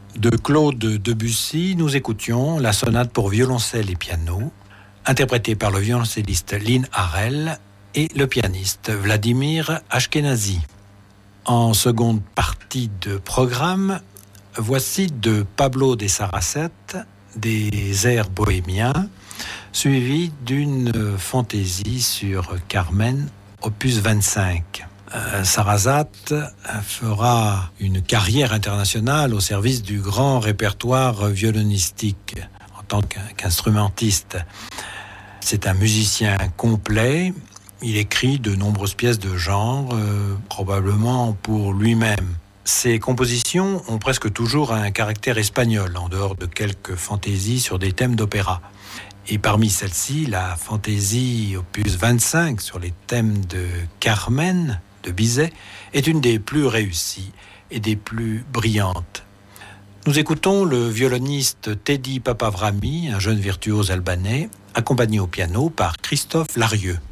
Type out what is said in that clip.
De Claude Debussy, nous écoutions la sonate pour violoncelle et piano, interprétée par le violoncelliste Lynn Harrell et le pianiste Vladimir Ashkenazy. En seconde partie de programme, voici de Pablo de Sarasate des airs bohémiens, suivi d'une fantaisie sur Carmen, opus 25. Sarasate fera une carrière internationale au service du grand répertoire violonistique en tant qu'instrumentiste. C'est un musicien complet. Il écrit de nombreuses pièces de genre, probablement pour lui-même. Ses compositions ont presque toujours un caractère espagnol, en dehors de quelques fantaisies sur des thèmes d'opéra. Et parmi celles-ci, la fantaisie opus 25 sur les thèmes de Carmen, de Bizet, est une des plus réussies et des plus brillantes. Nous écoutons le violoniste Teddy Papavrami, un jeune virtuose albanais, accompagné au piano par Christophe Larieux.